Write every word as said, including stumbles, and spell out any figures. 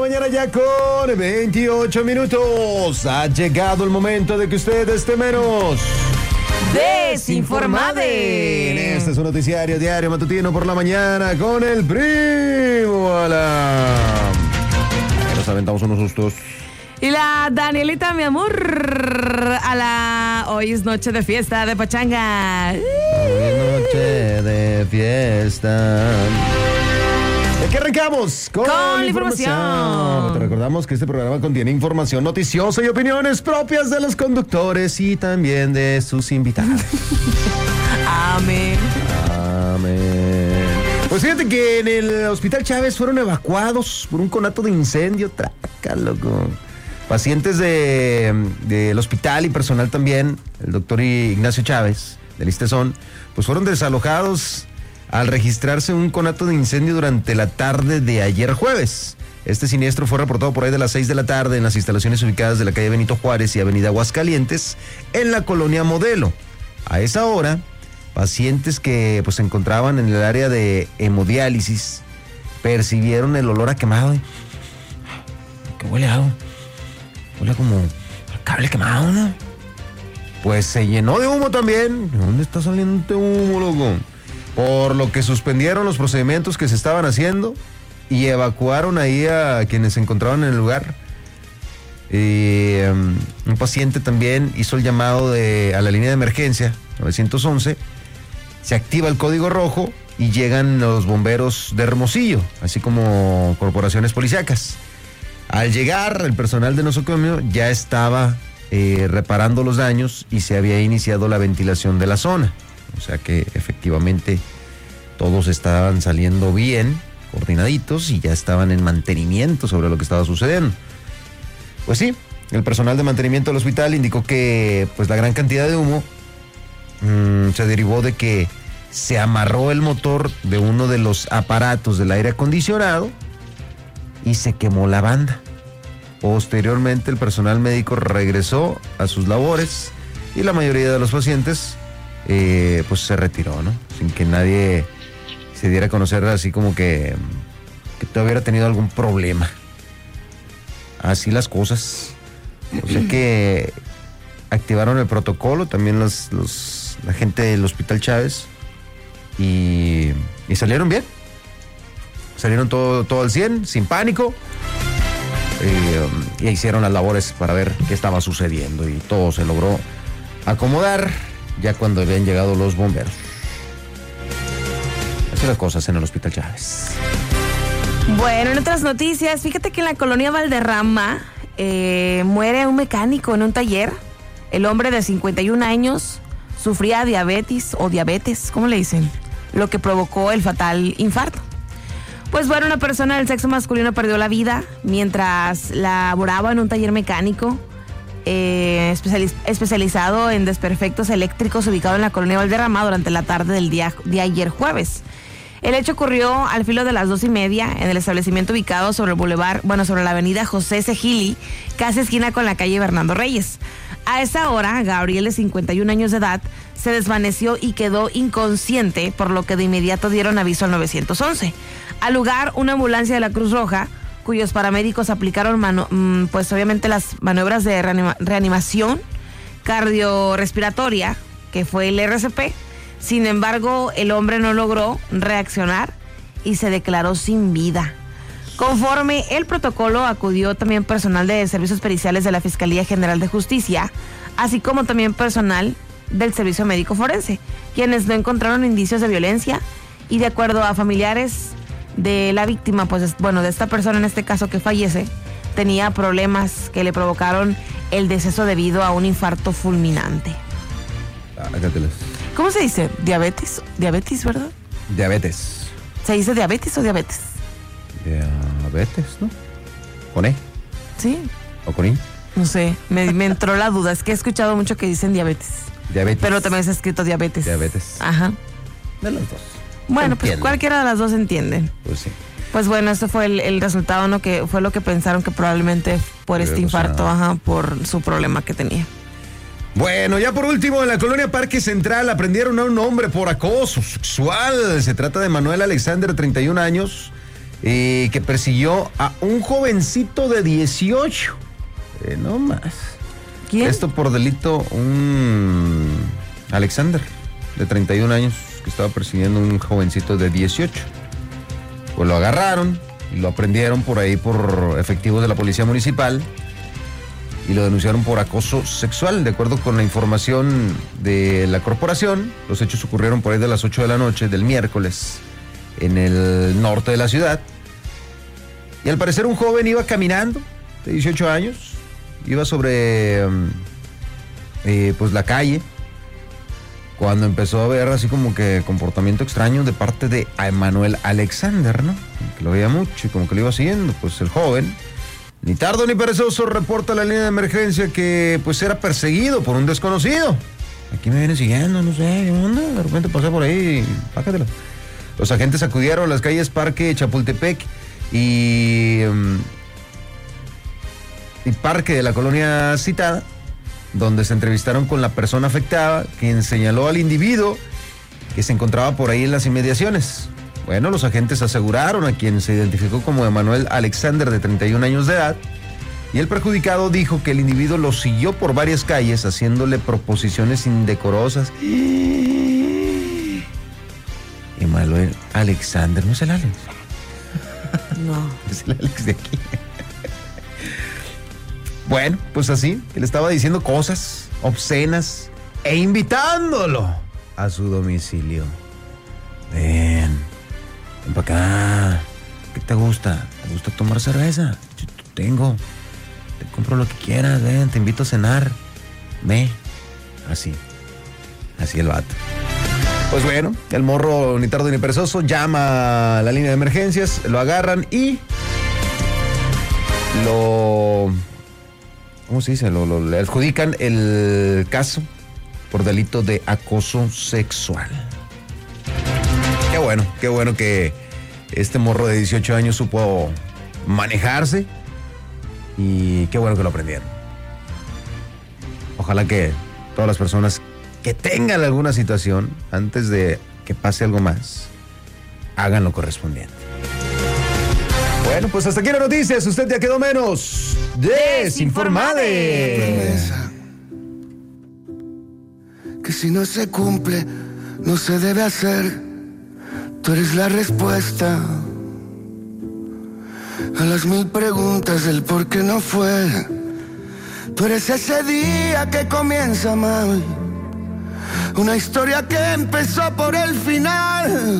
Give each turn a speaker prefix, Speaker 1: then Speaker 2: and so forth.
Speaker 1: mañana ya con veintiocho minutos. Ha llegado el momento de que usted esté menos
Speaker 2: desinformado.
Speaker 1: En este es un noticiario diario matutino por la mañana con el primo Alam. Nos aventamos unos sustos.
Speaker 2: Y la Danielita, mi amor, a la... Hoy es noche de fiesta, de pachanga.
Speaker 1: Hoy es noche de fiesta. ¿De qué arrancamos?
Speaker 2: Con, con la información. información.
Speaker 1: Te recordamos que este programa contiene información noticiosa y opiniones propias de los conductores y también de sus invitados.
Speaker 2: Amén.
Speaker 1: Amén. Pues fíjate que en el Hospital Chávez fueron evacuados por un conato de incendio. Traca, loco. Pacientes de, del hospital y personal también, el doctor Ignacio Chávez, del Istezón, pues fueron desalojados al registrarse un conato de incendio durante la tarde de ayer jueves. Este siniestro fue reportado por ahí de las seis de la tarde en las instalaciones ubicadas de la calle Benito Juárez y avenida Aguascalientes, en la colonia Modelo. A esa hora, pacientes que pues se encontraban en el área de hemodiálisis percibieron el olor a quemado. ¿Qué huele a algo? Huele como a cable quemado, ¿no? Pues se llenó de humo también. ¿De dónde está saliendo este humo, loco? Por lo que suspendieron los procedimientos que se estaban haciendo y evacuaron ahí a quienes se encontraban en el lugar. Y, um, un paciente también hizo el llamado de, a la línea de emergencia, nueve once. Se activa el código rojo y llegan los bomberos de Hermosillo, así como corporaciones policíacas. Al llegar, el personal de nosocomio ya estaba eh, reparando los daños y se había iniciado la ventilación de la zona. O sea que efectivamente todos estaban saliendo bien, coordinaditos, y ya estaban en mantenimiento sobre lo que estaba sucediendo. Pues sí, el personal de mantenimiento del hospital indicó que pues la gran cantidad de humo mmm, se derivó de que se amarró el motor de uno de los aparatos del aire acondicionado y se quemó la banda. Posteriormente el personal médico regresó a sus labores y la mayoría de los pacientes eh, pues se retiró, ¿no? Sin que nadie se diera a conocer así como que, que te hubiera tenido algún problema. Así las cosas. O sea que activaron el protocolo también los, los, la gente del Hospital Chávez y, y salieron bien. Salieron todo, todo al cien, sin pánico, eh, y hicieron las labores para ver qué estaba sucediendo y todo se logró acomodar ya cuando habían llegado los bomberos. Así las cosas en el Hospital Chávez.
Speaker 2: Bueno, en otras noticias, fíjate que en la colonia Valderrama eh, muere un mecánico en un taller. El hombre de cincuenta y un años sufría diabetes o diabetes, ¿cómo le dicen? Lo que provocó el fatal infarto. Pues bueno, una persona del sexo masculino perdió la vida mientras laboraba en un taller mecánico eh, especializ- especializado en desperfectos eléctricos ubicado en la colonia Valderrama durante la tarde del día de ayer jueves. El hecho ocurrió al filo de las dos y media en el establecimiento ubicado sobre el bulevar, bueno, sobre la avenida José Segili, casi esquina con la calle Bernardo Reyes. A esa hora, Gabriel, de cincuenta y un años de edad, se desvaneció y quedó inconsciente, por lo que de inmediato dieron aviso al nueve once. Al lugar, una ambulancia de la Cruz Roja, cuyos paramédicos aplicaron, mano, pues obviamente las maniobras de reanima, reanimación cardiorrespiratoria, que fue el R C P. Sin embargo, el hombre no logró reaccionar y se declaró sin vida. Conforme el protocolo, acudió también personal de servicios periciales de la Fiscalía General de Justicia, así como también personal del Servicio Médico Forense, quienes no encontraron indicios de violencia y, de acuerdo a familiares de la víctima, pues bueno, de esta persona en este caso que fallece, tenía problemas que le provocaron el deceso debido a un infarto fulminante.
Speaker 1: Hágatelas.
Speaker 2: ¿Cómo se dice? ¿Diabetes? ¿Diabetes, verdad?
Speaker 1: Diabetes.
Speaker 2: ¿Se dice diabetes o diabetes?
Speaker 1: Diabetes, ¿no? ¿Con E?
Speaker 2: Sí.
Speaker 1: ¿O con I?
Speaker 2: No sé, me, me entró la duda. Es que he escuchado mucho que dicen diabetes.
Speaker 1: Diabetes.
Speaker 2: Pero también se ha escrito diabetes.
Speaker 1: Diabetes.
Speaker 2: Ajá.
Speaker 1: De los dos.
Speaker 2: Bueno, pues cualquiera de las dos entienden.
Speaker 1: Pues sí.
Speaker 2: Pues bueno, esto fue el, el resultado, ¿no? Que fue lo que pensaron que probablemente por
Speaker 1: Pero
Speaker 2: este infarto,
Speaker 1: pues,
Speaker 2: ajá, por su problema que tenía.
Speaker 1: Bueno, ya por último, en la colonia Parque Central aprendieron a un hombre por acoso sexual. Se trata de Manuel Alexander, treinta y un años, eh, que persiguió a un jovencito de dieciocho. Eh, no más.
Speaker 2: ¿Quién?
Speaker 1: Esto por delito, un Alexander, de treinta y un años, que estaba persiguiendo a un jovencito de dieciocho. Pues lo agarraron y lo aprendieron por ahí por efectivos de la policía municipal y lo denunciaron por acoso sexual. De acuerdo con la información de la corporación, los hechos ocurrieron por ahí de las ocho de la noche del miércoles en el norte de la ciudad. Y al parecer un joven iba caminando, de dieciocho años, iba sobre eh, pues la calle, cuando empezó a ver así como que comportamiento extraño de parte de Emmanuel Alexander, ¿no? Que lo veía mucho y como que lo iba siguiendo. Pues el joven, ni tardo ni perezoso, reporta a la línea de emergencia que pues era perseguido por un desconocido. Aquí me viene siguiendo, no sé, ¿qué onda? De repente pasé por ahí, pácatela. Los agentes acudieron a las calles Parque Chapultepec y, um, y Parque de la colonia citada, donde se entrevistaron con la persona afectada, quien señaló al individuo que se encontraba por ahí en las inmediaciones. Bueno, los agentes aseguraron a quien se identificó como Emmanuel Alexander, de treinta y un años de edad, y el perjudicado dijo que el individuo lo siguió por varias calles haciéndole proposiciones indecorosas. Emmanuel Alexander, ¿no es el Alex?
Speaker 2: No.
Speaker 1: Es el Alex de aquí. Bueno, pues así, él estaba diciendo cosas obscenas e invitándolo a su domicilio. Ven, ven para acá. ¿Qué te gusta? ¿Te gusta tomar cerveza? Yo tengo. Te compro lo que quieras, ven, te invito a cenar. Ve. Así. Así el vato. Pues bueno, el morro ni tardo ni perezoso llama a la línea de emergencias, lo agarran y lo... ¿Cómo se dice? Lo, lo, le adjudican el caso por delito de acoso sexual. Qué bueno, qué bueno que este morro de dieciocho años supo manejarse y qué bueno que lo aprendieron. Ojalá que todas las personas que tengan alguna situación, antes de que pase algo más, hagan lo correspondiente. Bueno, pues hasta aquí las noticias. Usted ya quedó menos desinformade.
Speaker 3: Que si no se cumple, no se debe hacer. Tú eres la respuesta a las mil preguntas del por qué no fue. Tú eres ese día que comienza mal, una historia que empezó por el final.